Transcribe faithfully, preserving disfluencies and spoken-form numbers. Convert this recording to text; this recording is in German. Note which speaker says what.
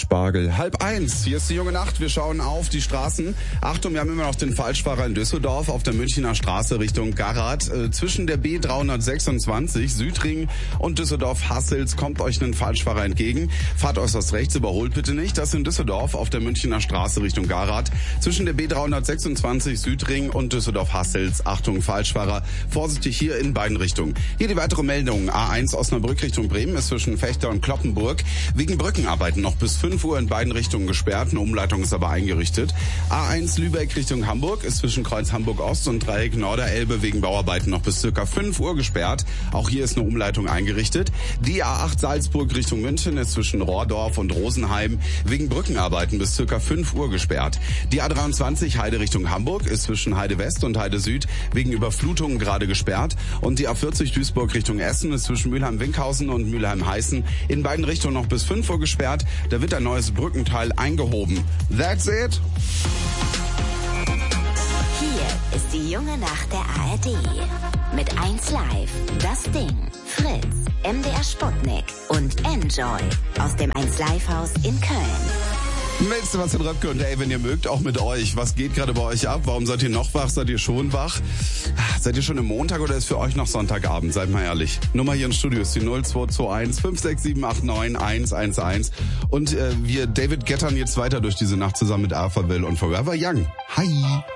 Speaker 1: Spargel. Halb eins, hier ist die junge Nacht. Wir schauen auf die Straßen. Achtung, wir haben immer noch den Falschfahrer in Düsseldorf auf der Münchner Straße Richtung Garat. Äh, zwischen der B dreihundertsechsundzwanzig Südring und Düsseldorf-Hassels kommt euch ein Falschfahrer entgegen. Fahrt äußerst rechts, überholt bitte nicht. Das ist in Düsseldorf auf der Münchner Straße Richtung Garat. Zwischen der B dreihundertsechsundzwanzig Südring und Düsseldorf-Hassels. Achtung, Falschfahrer. Vorsichtig hier in beiden Richtungen. Hier die weitere Meldung. A eins Osnabrück Richtung Bremen ist zwischen Fechter und Kloppenburg wegen Brückenarbeiten noch bis fünf Uhr in beiden Richtungen gesperrt. Eine Umleitung ist aber eingerichtet. A eins Lübeck Richtung Hamburg ist zwischen Kreuz Hamburg Ost und Dreieck Norderelbe wegen Bauarbeiten noch bis circa fünf Uhr gesperrt. Auch hier ist eine Umleitung eingerichtet. Die A acht Salzburg Richtung München ist zwischen Rohrdorf und Rosenheim wegen Brückenarbeiten bis circa fünf Uhr gesperrt. Die A dreiundzwanzig Heide Richtung Hamburg ist zwischen Heide West und Heide Süd wegen Überflutungen gerade gesperrt. Und die A vierzig Duisburg Richtung Essen ist zwischen Mülheim-Winkhausen und Mülheim-Heißen in beiden Richtungen noch bis fünf Uhr gesperrt. Da wird ein neues Brückenteil eingehoben. That's it.
Speaker 2: Hier ist die junge Nacht der A R D. Mit eins Live, das Ding, Fritz, M D R Sputnik und Enjoy aus dem eins Live Haus in Köln.
Speaker 1: Willst du was in Röpke und ey, wenn ihr mögt, auch mit euch. Was geht gerade bei euch ab? Warum seid ihr noch wach? Seid ihr schon wach? Seid ihr schon im Montag oder ist für euch noch Sonntagabend? Seid mal ehrlich. Nummer hier im Studio ist die null zwei zwei eins fünf sechs sieben acht neun eins eins eins. Und äh, wir David Gettern jetzt weiter durch diese Nacht zusammen mit Alphaville und Forever Young. Hi!